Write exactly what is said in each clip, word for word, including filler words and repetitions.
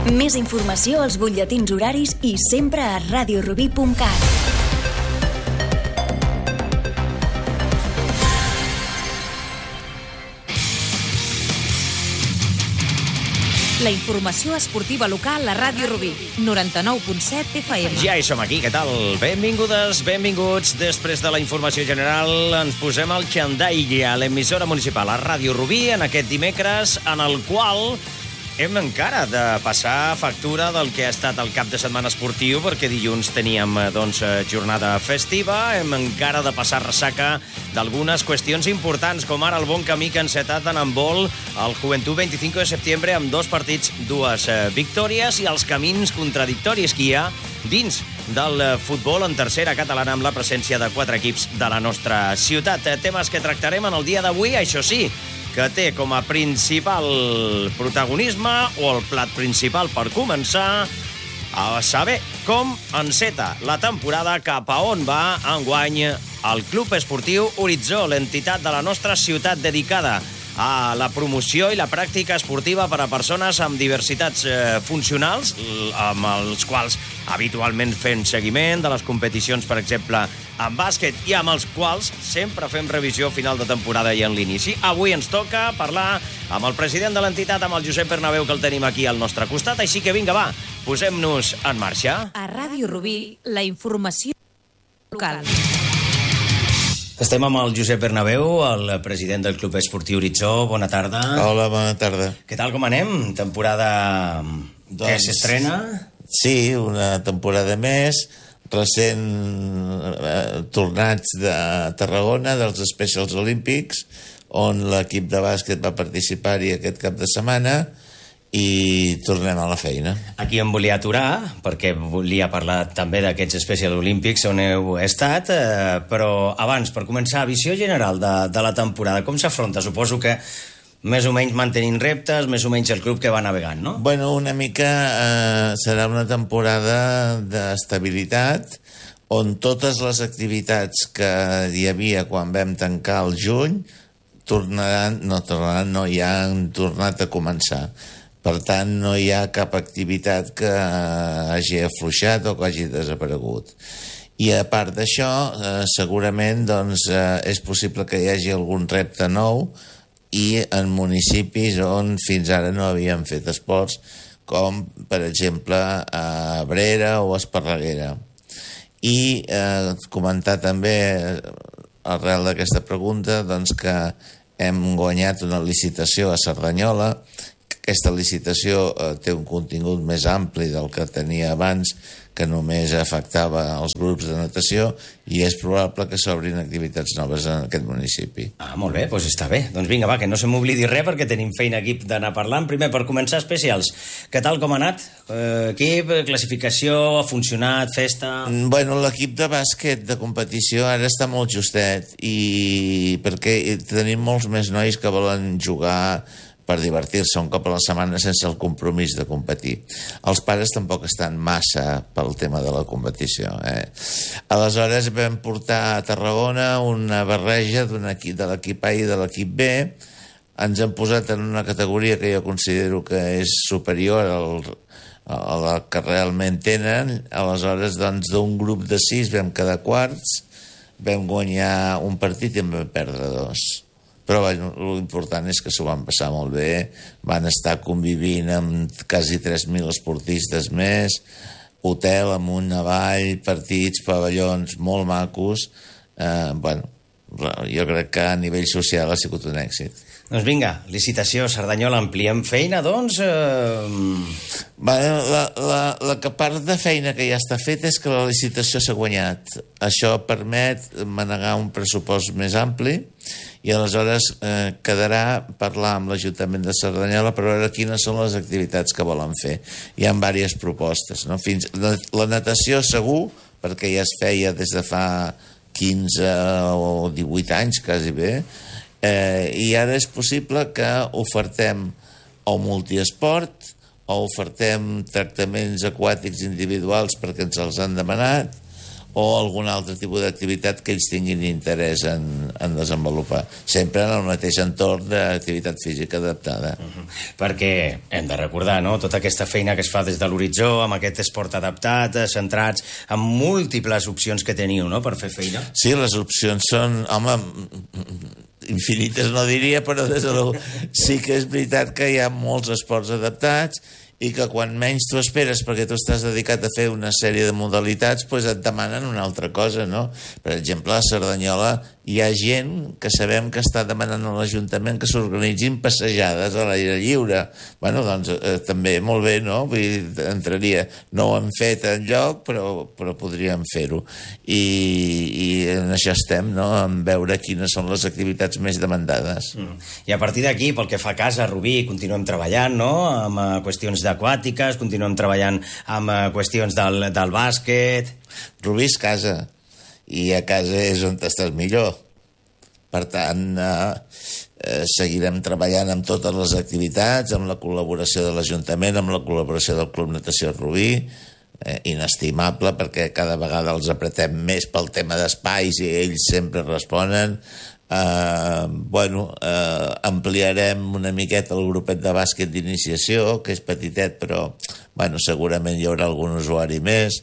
Més informació als butlletins horaris i sempre a radio rubí punt cat. La informació esportiva local a Ràdio Rubí, noranta-nou punt set F M. Ja hi som aquí, què tal? Benvingudes, benvinguts. Després de la informació general, ens posem al xandall a l'emissora municipal, a Ràdio Rubí, en aquest dimecres, en el qual hem encara de passar factura del que ha estat el cap de setmana esportiu, perquè dilluns teníem doncs, jornada festiva. Hem encara de passar ressaca d'algunes qüestions importants, com ara el bon camí que ha encetat en handbol el Joventut vint-i-cinc de setembre amb dos partits, dues eh, victòries, i els camins contradictoris que hi ha dins del futbol en tercera catalana amb la presència de quatre equips de la nostra ciutat. Temes que tractarem en el dia d'avui, això sí, que té com a principal protagonisme, o el plat principal per començar, a saber com enceta la temporada, cap a on va enguany el Club Esportiu Horitzó, l'entitat de la nostra ciutat dedicada a la promoció i la pràctica esportiva per a persones amb diversitats eh, funcionals, amb els quals habitualment fem seguiment de les competicions, per exemple, en bàsquet, i amb els quals sempre fem revisió final de temporada i en l'inici. Avui ens toca parlar amb el president de l'entitat, amb el Josep Bernabéu, que el tenim aquí al nostre costat, així que vinga, va, posem-nos en marxa. A Ràdio Rubí, la informació local. Estem amb el Josep Bernabéu, el president del Club Esportiu Horitzó. Bona tarda. Hola, bona tarda. Què tal, com anem? Temporada doncs, que s'estrena? Sí, una temporada més, recent eh, tornats de Tarragona, dels Specials Olímpics, on l'equip de bàsquet va participar-hi aquest cap de setmana, i tornem a la feina. Aquí em volia aturar, perquè volia parlar també d'aquests Special Olímpics on heu estat, eh, però abans, per començar, visió general de, de la temporada, com s'afronta? Suposo que més o menys mantenint reptes, més o menys el club que va navegant, no? Bueno, una mica eh, serà una temporada d'estabilitat, on totes les activitats que hi havia quan vam tancar el juny tornaran, no tornaran, no, ja han tornat a començar. Per tant, no hi ha cap activitat que hagi afluixat o que hagi desaparegut. I a part d'això, eh, segurament doncs, eh, és possible que hi hagi algun repte nou, i en municipis on fins ara no havien fet esports, com per exemple a Abrera o a Esparreguera. I eh, comentar també, arrel d'aquesta pregunta, doncs, que hem guanyat una licitació a Cerdanyola. Aquesta licitació eh, té un contingut més ampli del que tenia abans, que només afectava els grups de natació, i és probable que s'obrin activitats noves en aquest municipi. Ah, molt bé, doncs està bé. Doncs vinga, va, que no se m'oblidi res, perquè tenim feina aquí d'anar parlant. Primer, per començar, especials. Què tal, com ha anat? Eh, equip, classificació, ha funcionat, festa... Bueno, l'equip de bàsquet de competició ara està molt justet, i perquè tenim molts més nois que volen jugar per divertir-se un cop a la setmana sense el compromís de competir. Els pares tampoc estan massa pel tema de la competició. Eh? Aleshores vam portar a Tarragona una barreja d'un equip, de l'equip A i de l'equip B. Ens han posat en una categoria que jo considero que és superior al, a la que realment tenen. Aleshores, doncs, d'un grup de sis vam quedar quarts, vam guanyar un partit i en vam perdre dos. Però bueno, l'important és que s'ho van passar molt bé, van estar convivint amb quasi tres mil esportistes més, hotel amunt avall, partits, pavellons molt macos. Eh, bueno, jo crec que a nivell social ha sigut un èxit. Doncs vinga, licitació Cerdanyola, ampliem feina, doncs... Eh... Bueno, la, la, la que part de feina que ja està feta és que la licitació s'ha guanyat. Això permet manegar un pressupost més ampli, i aleshores eh, quedarà parlar amb l'Ajuntament de Cerdanyola per veure quines són les activitats que volen fer. Hi ha diverses propostes, no? Fins, la, la natació segur, perquè ja es feia des de fa quinze o divuit anys, quasi bé, eh, i ara és possible que ofertem o multiesport, o ofertem tractaments aquàtics individuals perquè ens els han demanat, o algun altre tipus d'activitat que ells tinguin interès en, en desenvolupar, sempre en el mateix entorn d'activitat física adaptada. Uh-huh. Perquè hem de recordar, no?, tota aquesta feina que es fa des de l'horitzó, amb aquest esport adaptat, centrats en múltiples opcions que teniu, no?, per fer feina. Sí, les opcions són, home, infinites no diria, però des de lo... sí que és veritat que hi ha molts esports adaptats i que quan menys tu esperes, perquè tu estàs dedicat a fer una sèrie de modalitats, doncs et demanen una altra cosa, no? Per exemple, a Cerdanyola hi ha gent que sabem que està demanant a l'Ajuntament que s'organitzin passejades a l'aire lliure. Bueno, doncs eh, també molt bé, no? Vull dir, entraria. No ho hem fet enlloc, però, però podríem fer-ho. I, I en això estem, no?, en veure quines són les activitats més demandades. Mm. I a partir d'aquí, pel que fa a casa, Rubí, continuem treballant, no?, amb uh, qüestions d'aquàtiques, continuem treballant amb uh, qüestions del, del bàsquet... Rubí és casa, i a casa és on estàs millor. Per tant, eh, eh, seguirem treballant amb totes les activitats, amb la col·laboració de l'Ajuntament, amb la col·laboració del Club Natació Rubí, eh, inestimable, perquè cada vegada els apretem més pel tema d'espais i ells sempre responen. Uh, bueno, uh, ampliarem una miqueta el grupet de bàsquet d'iniciació, que és petitet, però bueno, segurament hi haurà algun usuari més,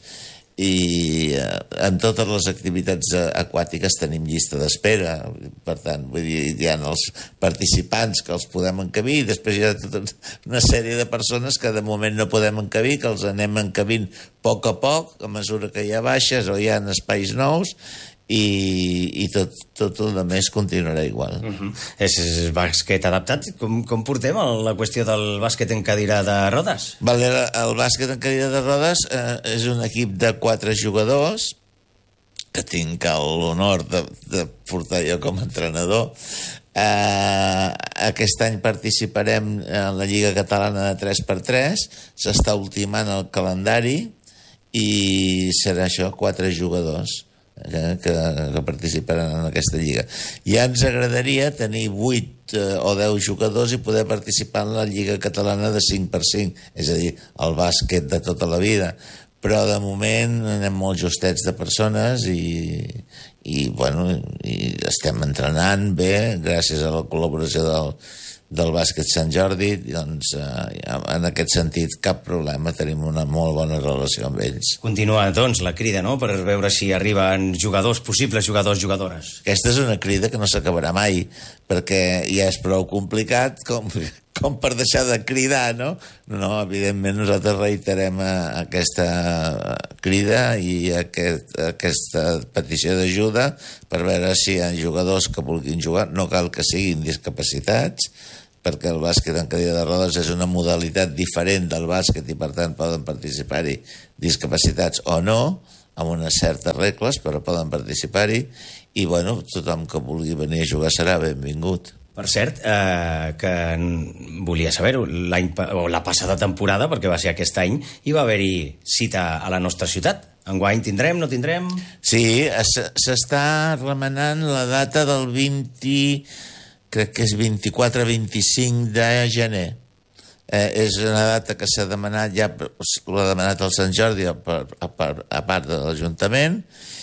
i eh, en totes les activitats aquàtiques tenim llista d'espera. Per tant, vull dir, hi ha els participants que els podem encabir i després hi ha tota una sèrie de persones que de moment no podem encabir, que els anem encabint a poc a poc, a mesura que hi ha baixes o hi ha espais nous, i, i tot, tot el més continuarà igual. Uh-huh. És, és bàsquet adaptat. Com, com portem la qüestió del bàsquet en cadira de rodes? Vale, el bàsquet en cadira de rodes eh, és un equip de quatre jugadors que tinc l'honor de, de portar jo com a entrenador. Eh, aquest any participarem en la Lliga Catalana de tres per tres, s'està ultimant el calendari i serà això, quatre jugadors Que, que, que participaran en aquesta lliga. Ja ens agradaria tenir vuit eh, o deu jugadors i poder participar en la Lliga Catalana de cinc per cinc, és a dir, el bàsquet de tota la vida. Però de moment anem molt justets de persones i, i, bueno, i estem entrenant bé gràcies a la col·laboració del del bàsquet Sant Jordi, doncs eh, en aquest sentit cap problema, tenim una molt bona relació amb ells. Continua, doncs, la crida, no?, per veure si arriben jugadors, possibles jugadors, jugadores. Aquesta és una crida que no s'acabarà mai, perquè ja és prou complicat com, com per deixar de cridar, no? No, evidentment nosaltres reiterem aquesta crida i aquest, aquesta petició d'ajuda per veure si hi ha jugadors que vulguin jugar, no cal que siguin discapacitats, perquè el bàsquet en cadira de rodes és una modalitat diferent del bàsquet i per tant poden participar-hi discapacitats o no, amb unes certes regles, però poden participar-hi i bueno, tothom que vulgui venir a jugar serà benvingut. Per cert, eh, que volia saber-ho, o la passada temporada, perquè va ser aquest any, hi va haver-hi cita a la nostra ciutat. Enguany tindrem, no tindrem? Sí, s'està remenant la data del vint... crec que és vint-i-quatre vint-i-cinc de gener. Eh, és una data que s'ha demanat, ja l'ha demanat el Sant Jordi a, a, a part de l'Ajuntament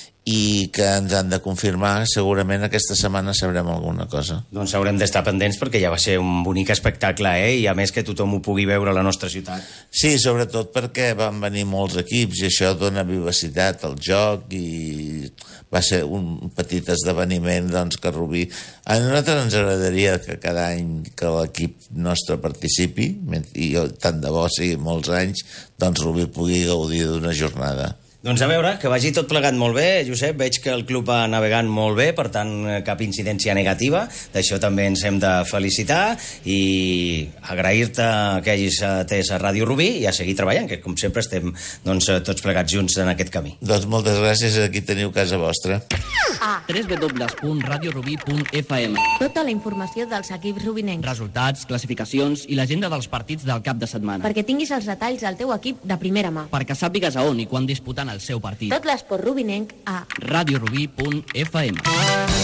i que ens han de confirmar, segurament aquesta setmana sabrem alguna cosa. Doncs haurem d'estar pendents perquè ja va ser un bonic espectacle, eh? I a més que tothom ho pugui veure a la nostra ciutat. Sí, sobretot perquè van venir molts equips i això dona vivacitat al joc i va ser un petit esdeveniment, doncs, que Rubí... A nosaltres ens agradaria que cada any que l'equip nostre participi, i jo, tant de bo sigui molts anys, doncs Rubí pugui gaudir d'una jornada. Doncs a veure, que vagi tot plegat molt bé, Josep. Veig que el club va navegant molt bé, per tant, cap incidència negativa. D'això també ens hem de felicitar i agrair-te que hagis atès a Ràdio Rubí i a seguir treballant, que com sempre estem doncs, tots plegats junts en aquest camí. Doncs moltes gràcies, aquí teniu casa vostra. A w w w punt radio rubí punt f m. Tota la informació dels equips rubinencs. Resultats, classificacions i l'agenda dels partits del cap de setmana. Perquè tinguis els detalls del teu equip de primera mà. Perquè sàpigues a on i quan disputant el seu partit. Tot l'esport rubinenc a radio rubí punt f m.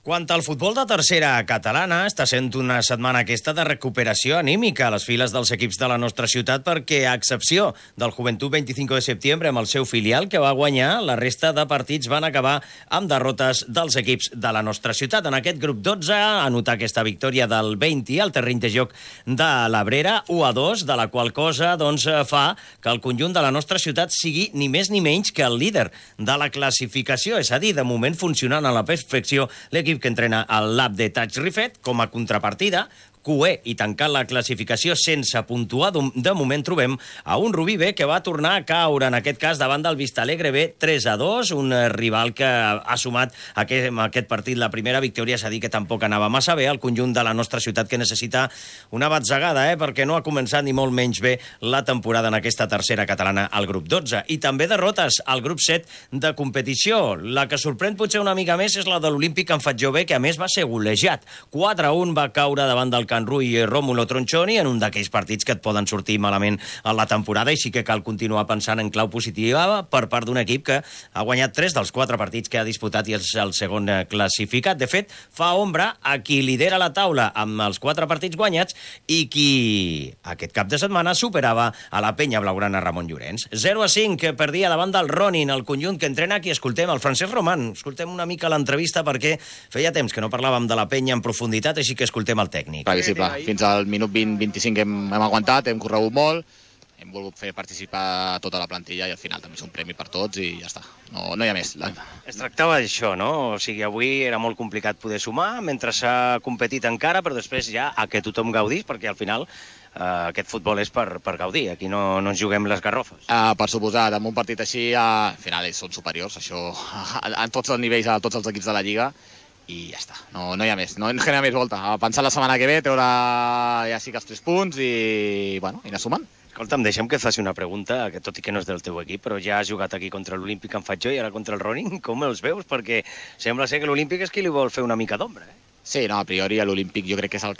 Quant al futbol de tercera catalana, està sent una setmana aquesta de recuperació anímica a les files dels equips de la nostra ciutat perquè, a excepció del Joventut vint-i-cinc de setembre amb el seu filial que va guanyar, la resta de partits van acabar amb derrotes dels equips de la nostra ciutat. En aquest grup dotze, a notar aquesta victòria del vint al terreny de joc de l'Abrera, u a dos, de la qual cosa doncs, fa que el conjunt de la nostra ciutat sigui ni més ni menys que el líder de la classificació. És a dir, de moment funcionant a la perfecció l'equip que entrena el Lab de Taig Rifet. Com a contrapartida, cué i tancant la classificació sense puntuar, de moment trobem a un Rubí B que va tornar a caure, en aquest cas davant del Vistalegre B, tres a dos, un rival que ha sumat aquest, aquest partit la primera victòria, és a dir que tampoc anava massa bé el conjunt de la nostra ciutat, que necessita una batzegada, eh, perquè no ha començat ni molt menys bé la temporada en aquesta tercera catalana al grup dotze. I també derrotes al grup set de competició. La que sorprèn potser una mica més és la de l'Olímpic en Fatjó B, que a més va ser golejat. quatre a un va caure davant del Can Rui i Rómulo Tronchoni en un d'aquells partits que et poden sortir malament a la temporada, i sí que cal continuar pensant en clau positiva per part d'un equip que ha guanyat tres dels quatre partits que ha disputat i és el segon classificat. De fet, fa ombra a qui lidera la taula amb els quatre partits guanyats i qui aquest cap de setmana superava a la penya blaugrana Ramon Llorenç. zero a cinc que perdia davant del Ronin, el conjunt que entrena aquí. Escoltem el Francesc Roman, escoltem una mica l'entrevista perquè feia temps que no parlàvem de la penya en profunditat, així que escoltem el tècnic. Fins al minut vint vint-i-cinc hem, hem aguantat, hem corregut molt, hem volgut fer participar tota la plantilla i al final també és un premi per tots i ja està. No, no hi ha més. Es tractava d'això, no? O sigui, avui era molt complicat poder sumar mentre s'ha competit encara, però després ja a que tothom gaudís, perquè al final eh, aquest futbol és per, per gaudir. Aquí no, no ens juguem les garrofes. Uh, per suposat, en un partit així, uh, al final ells són superiors, això, en tots els nivells, a tots els equips de la Lliga, i ja està, no, no hi ha més, no, no hi ha més volta. A pensar la setmana que ve, treure ja sí que els tres punts i, bueno, i anar sumant. Escolta'm, deixa'm que et faci una pregunta, que tot i que no és del teu equip, però ja has jugat aquí contra l'Olímpic en Fatjó i ara contra el Ronin. Com els veus? Perquè sembla ser que l'Olímpic és qui li vol fer una mica d'ombra, eh? Sí, no, a priori l'Olímpic jo crec que és el que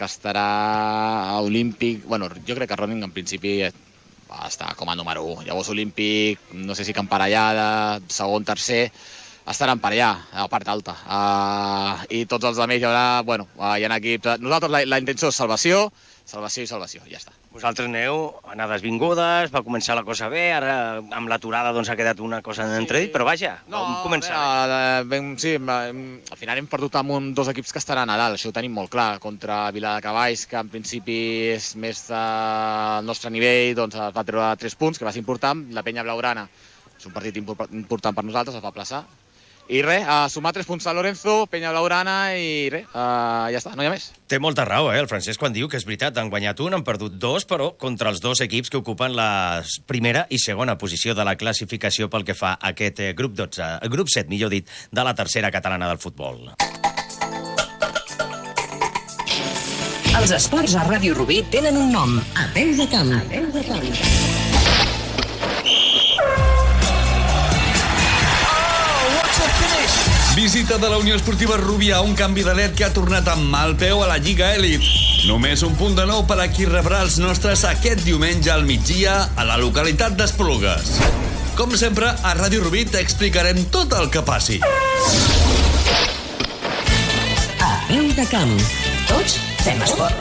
estarà Olímpic, bueno, jo crec que Ronin en principi va estar com a número u. Llavors Olímpic, no sé si que emparellada, segon, tercer, estaran per allà, a la part alta. Uh, I tots els altres hi haurà, bueno, uh, hi ha equips... Nosaltres la, la intenció és salvació, salvació i salvació, ja està. Vosaltres aneu anades vingudes, va començar la cosa bé, ara amb l'aturada doncs, ha quedat una cosa en entredit, però vaja, no, com començar? No, ben, sí, al final hem perdut amb un, dos equips que estaran a dalt, això ho tenim molt clar, contra Viladecavalls, que en principi és més del nostre nivell, doncs va treure tres punts, que va ser important, la penya blaugrana és un partit important per nosaltres, es va plaçar. I res, a sumar tres punts a Lorenzo, penya blaugrana i res, uh, ja està, no hi ha més. Té molta raó, eh, el Francesc, quan diu que és veritat, han guanyat un, han perdut dos, però contra els dos equips que ocupen la primera i segona posició de la classificació pel que fa a aquest eh, grup dotze, grup set, millor dit, de la tercera catalana del futbol. Els esports a Ràdio Rubí tenen un nom, a peu de camp. A peu de camp. Visita de la Unió Esportiva Rubí a un canvi de led que ha tornat amb mal peu a la Lliga Elit. Només un punt de nou per a qui rebrà els nostres aquest diumenge al migdia a la localitat d'Esplugues. Com sempre, a Ràdio Rubí t'explicarem tot el que passi. A peu de camp. Tots fem esport.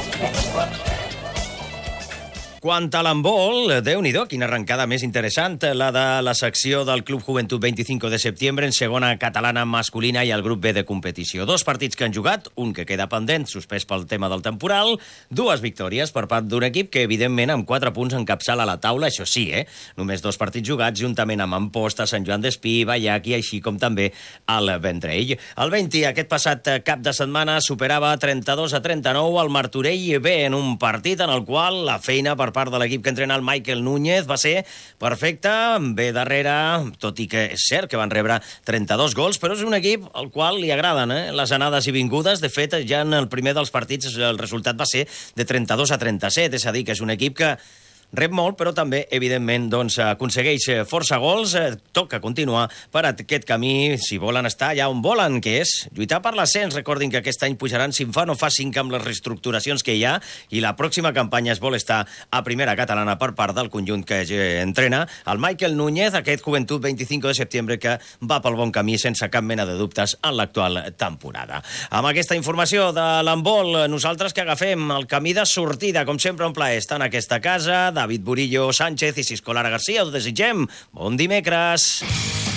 Quant a l'handbol, Déu-n'hi-do, quina arrencada més interessant, la de la secció del Club Joventut vint-i-cinc de setembre en segona catalana masculina i el grup B de competició. Dos partits que han jugat, un que queda pendent, suspès pel tema del temporal, dues victòries per part d'un equip que, evidentment, amb quatre punts encapçala la taula, això sí, eh? Només dos partits jugats, juntament amb Amposta, Sant Joan d'Espí, Vallaki, així com també el Vendrell. El vint, aquest passat cap de setmana, superava trenta-dos a trenta-nou el Martorell B en un partit en el qual la feina per part de l'equip que entrena el Michael Núñez va ser perfecta, bé darrere, tot i que és cert que van rebre trenta-dos gols, però és un equip al qual li agraden eh? les anades i vingudes. De fet, ja en el primer dels partits el resultat va ser de trenta-dos a trenta-set, és a dir, que és un equip que rep molt, però també, evidentment, doncs, aconsegueix força gols. Toca continuar per aquest camí, si volen estar allà on volen, que és lluitar per l'ascens. Recordin que aquest any pujaran si en fa no fa cinc amb les reestructuracions que hi ha, i la pròxima campanya es vol estar a primera catalana per part del conjunt que entrena el Michael Núñez, aquest Joventut vint-i-cinc de setembre que va pel bon camí sense cap mena de dubtes en l'actual temporada. Amb aquesta informació de l'handbol, nosaltres que agafem el camí de sortida, com sempre un plaer estar en aquesta casa. David Burillo Sánchez i Cisco Lara García, us desitgem bon dimecres.